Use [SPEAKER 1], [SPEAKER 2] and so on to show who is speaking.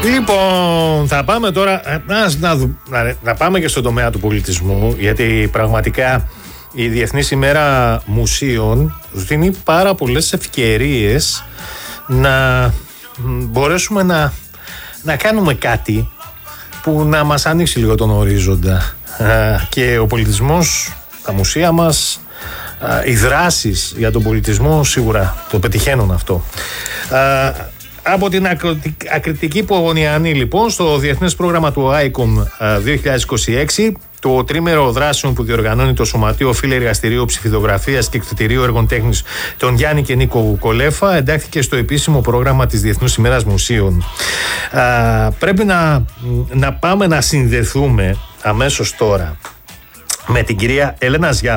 [SPEAKER 1] Λοιπόν, θα πάμε τώρα να πάμε και στον τομέα του πολιτισμού, γιατί πραγματικά η Διεθνής ημέρα μουσείων δίνει πάρα πολλές ευκαιρίες να μπορέσουμε να κάνουμε κάτι που να μας ανοίξει λίγο τον ορίζοντα. Και ο πολιτισμός, τα μουσεία μας, οι δράσεις για τον πολιτισμό σίγουρα το πετυχαίνουν αυτό. Από την ακριτική Πογωνιανή, λοιπόν, στο διεθνές πρόγραμμα του ICOM 2026, το τρίμερο δράσεων που διοργανώνει το Σωματείο Φιλεργαστηρίου Ψηφιδογραφίας και Εκδοτηρίου Έργων Τέχνης των Γιάννη και Νίκο Κολέφα εντάχθηκε στο επίσημο πρόγραμμα της Διεθνούς ημέρας μουσείων. Πρέπει να πάμε να συνδεθούμε αμέσως τώρα με την κυρία Έλενα Ζιάδου,